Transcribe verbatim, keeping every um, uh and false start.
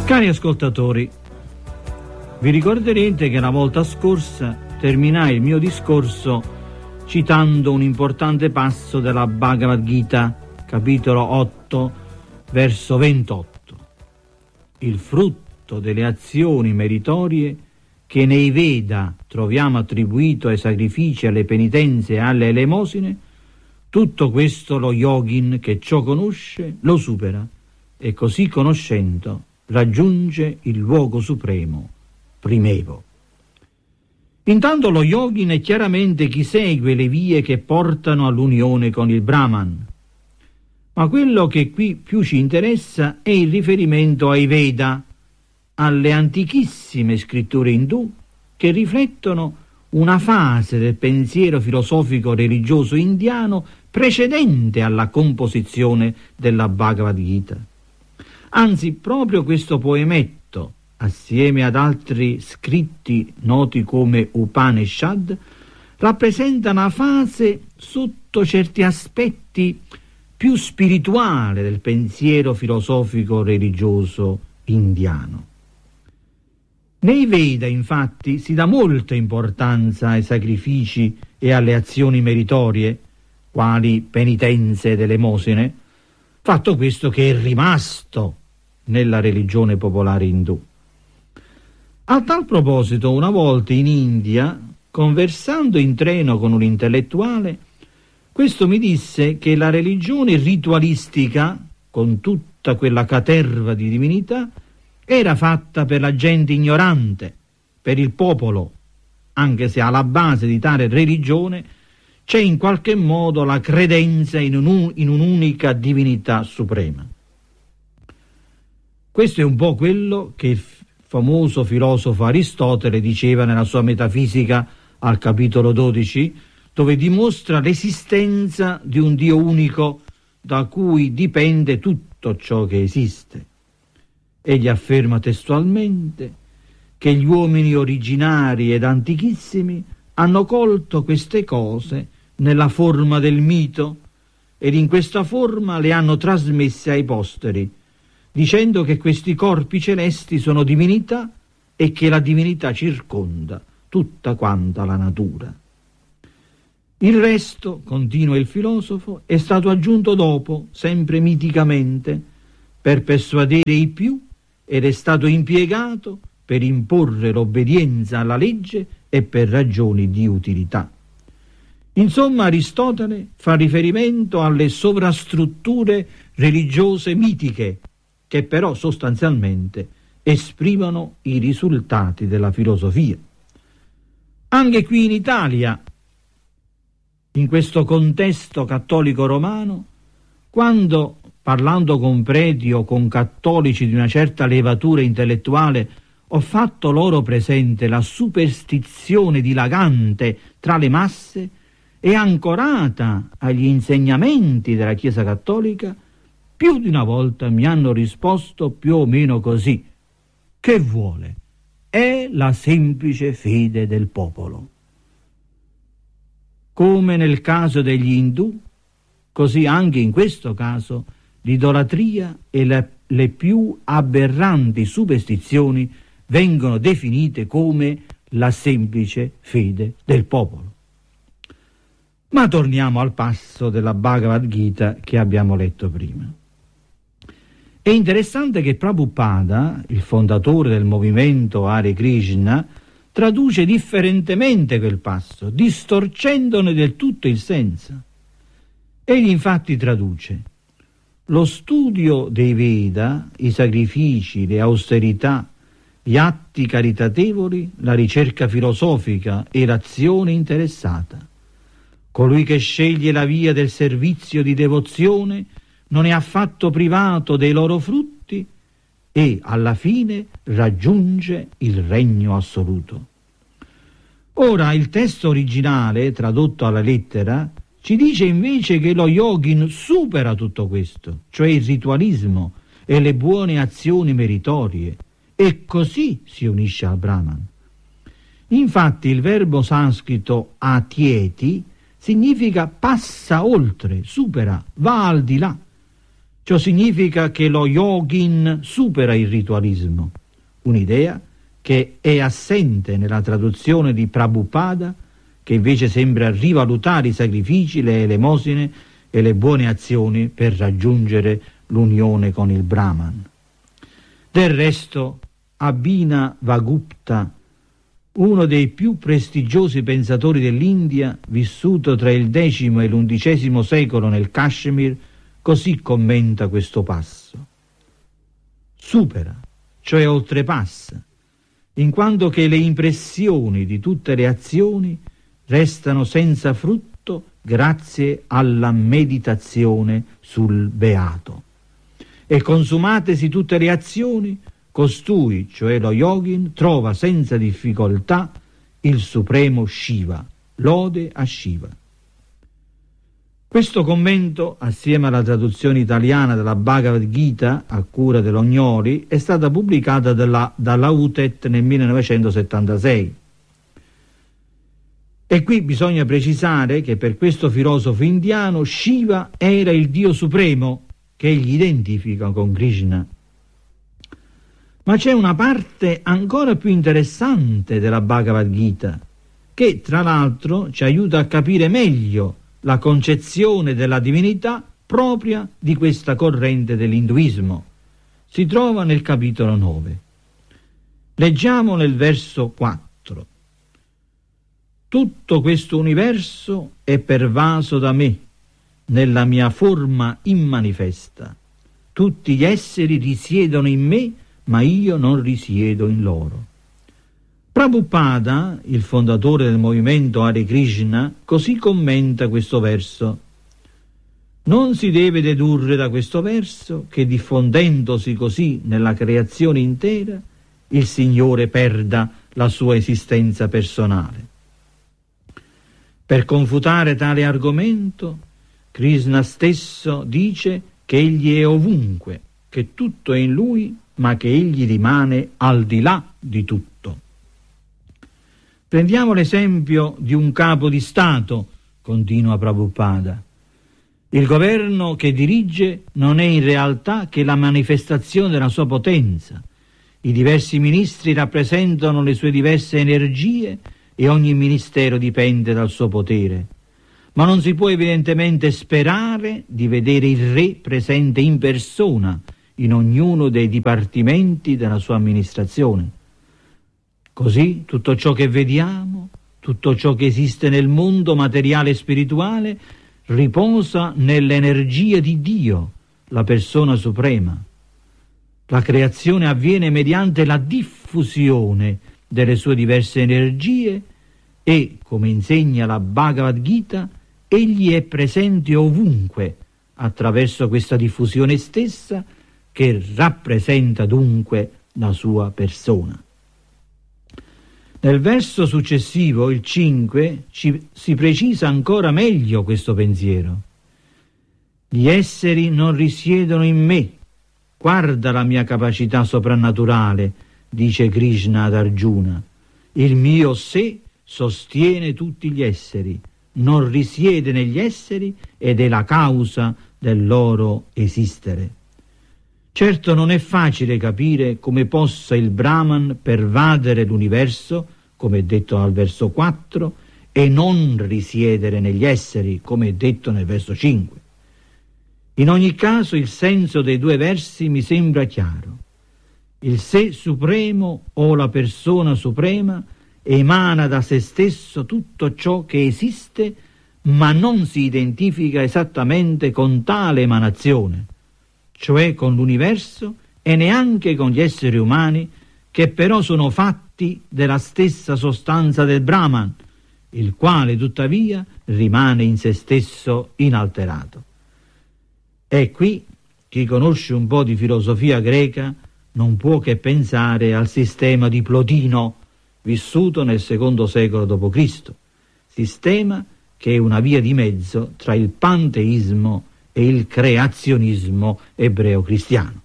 Cari ascoltatori, vi ricorderete che la volta scorsa terminai il mio discorso citando un importante passo della Bhagavad Gita, capitolo otto, verso ventotto. Il frutto delle azioni meritorie che nei Veda troviamo attribuito ai sacrifici, alle penitenze e alle elemosine, tutto questo lo yogin che ciò conosce lo supera e così conoscendo raggiunge il luogo supremo, primevo. Intanto lo yogin è chiaramente chi segue le vie che portano all'unione con il Brahman. Ma quello che qui più ci interessa è il riferimento ai Veda, alle antichissime scritture indù che riflettono una fase del pensiero filosofico religioso indiano precedente alla composizione della Bhagavad Gita. Anzi, proprio questo poemetto, assieme ad altri scritti noti come Upanishad, rappresenta una fase sotto certi aspetti più spirituale del pensiero filosofico religioso indiano. Nei Veda, infatti, si dà molta importanza ai sacrifici e alle azioni meritorie, quali penitenze ed elemosine, fatto questo che è rimasto nella religione popolare indù. A tal proposito, una volta in India, conversando in treno con un intellettuale, questo mi disse che la religione ritualistica, con tutta quella caterva di divinità, era fatta per la gente ignorante, per il popolo, anche se alla base di tale religione c'è in qualche modo la credenza in, un, in un'unica divinità suprema. Questo è un po' quello che il famoso filosofo Aristotele diceva nella sua Metafisica al capitolo dodici, dove dimostra l'esistenza di un Dio unico da cui dipende tutto ciò che esiste. Egli afferma testualmente che gli uomini originari ed antichissimi hanno colto queste cose nella forma del mito ed in questa forma le hanno trasmesse ai posteri, dicendo che questi corpi celesti sono divinità e che la divinità circonda tutta quanta la natura. Il resto, continua il filosofo, è stato aggiunto dopo, sempre miticamente, per persuadere i più ed è stato impiegato per imporre l'obbedienza alla legge e per ragioni di utilità. Insomma, Aristotele fa riferimento alle sovrastrutture religiose mitiche, che però sostanzialmente esprimono i risultati della filosofia. Anche qui in Italia, in questo contesto cattolico romano, quando, parlando con preti o con cattolici di una certa levatura intellettuale, ho fatto loro presente la superstizione dilagante tra le masse e ancorata agli insegnamenti della Chiesa cattolica, più di una volta mi hanno risposto più o meno così: che vuole? È la semplice fede del popolo. Come nel caso degli indù, così anche in questo caso l'idolatria e le, le più aberranti superstizioni vengono definite come la semplice fede del popolo. Ma torniamo al passo della Bhagavad Gita che abbiamo letto prima. È interessante che Prabhupada, il fondatore del movimento Hare Krishna, traduce differentemente quel passo, distorcendone del tutto il senso. Egli infatti traduce: lo studio dei Veda, i sacrifici, le austerità, gli atti caritatevoli, la ricerca filosofica e l'azione interessata. Colui che sceglie la via del servizio di devozione non è affatto privato dei loro frutti e alla fine raggiunge il regno assoluto. Ora il testo originale, tradotto alla lettera, ci dice invece che lo yogin supera tutto questo, cioè il ritualismo e le buone azioni meritorie, e così si unisce al Brahman. Infatti il verbo sanscrito atieti significa passa oltre, supera, va al di là. Ciò significa che lo yogin supera il ritualismo, un'idea che è assente nella traduzione di Prabhupada, che invece sembra rivalutare i sacrifici, le elemosine e le buone azioni per raggiungere l'unione con il Brahman. Del resto, Abhinavagupta, uno dei più prestigiosi pensatori dell'India, vissuto tra il decimo e l'undicesimo secolo nel Kashmir, così commenta questo passo: supera, cioè oltrepassa, in quanto che le impressioni di tutte le azioni restano senza frutto grazie alla meditazione sul beato. E consumatesi tutte le azioni, costui, cioè lo yogin, trova senza difficoltà il supremo Shiva. Lode a Shiva. Questo commento, assieme alla traduzione italiana della Bhagavad Gita a cura dell'Ognoli, è stata pubblicata dalla, dalla U T E T nel millenovecentosettantasei. E qui bisogna precisare che per questo filosofo indiano Shiva era il Dio supremo che egli identifica con Krishna. Ma c'è una parte ancora più interessante della Bhagavad Gita, che tra l'altro ci aiuta a capire meglio la concezione della divinità propria di questa corrente dell'induismo. Si trova nel capitolo nove. Leggiamo nel verso quattro. Tutto questo universo è pervaso da me, nella mia forma immanifesta. Tutti gli esseri risiedono in me, ma io non risiedo in loro. Prabhupada, il fondatore del movimento Hare Krishna, così commenta questo verso. Non si deve dedurre da questo verso che diffondendosi così nella creazione intera, il Signore perda la sua esistenza personale. Per confutare tale argomento, Krishna stesso dice che egli è ovunque, che tutto è in lui, ma che egli rimane al di là di tutto. Prendiamo l'esempio di un capo di Stato, continua Prabhupada. Il governo che dirige non è in realtà che la manifestazione della sua potenza. I diversi ministri rappresentano le sue diverse energie e ogni ministero dipende dal suo potere. Ma non si può evidentemente sperare di vedere il re presente in persona in ognuno dei dipartimenti della sua amministrazione. Così tutto ciò che vediamo, tutto ciò che esiste nel mondo materiale e spirituale, riposa nell'energia di Dio, la persona suprema. La creazione avviene mediante la diffusione delle sue diverse energie e, come insegna la Bhagavad Gita, egli è presente ovunque attraverso questa diffusione stessa che rappresenta dunque la sua persona. Nel verso successivo, il cinque, ci, si precisa ancora meglio questo pensiero. Gli esseri non risiedono in me. Guarda la mia capacità soprannaturale, dice Krishna ad Arjuna. Il mio sé sostiene tutti gli esseri, non risiede negli esseri ed è la causa del loro esistere. Certo non è facile capire come possa il Brahman pervadere l'universo, come è detto al verso quattro, e non risiedere negli esseri, come è detto nel verso cinque. In ogni caso il senso dei due versi mi sembra chiaro. Il sé supremo o la persona suprema emana da se stesso tutto ciò che esiste, ma non si identifica esattamente con tale emanazione, cioè con l'universo e neanche con gli esseri umani, che però sono fatti della stessa sostanza del Brahman, il quale tuttavia rimane in se stesso inalterato. E qui chi conosce un po' di filosofia greca non può che pensare al sistema di Plotino, vissuto nel secondo secolo dopo Cristo, sistema che è una via di mezzo tra il panteismo e il creazionismo ebreo-cristiano.